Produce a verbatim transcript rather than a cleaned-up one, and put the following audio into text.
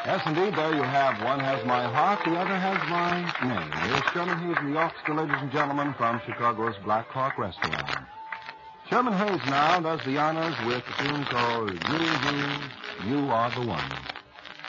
Yes, indeed, there you have One Has My Heart, the Other Has My Name. Here's Sherman Hayes in the orchestra, ladies and gentlemen, from Chicago's Black Hawk Restaurant. Sherman Hayes now does the honors with the tune called You, You, You Are the One.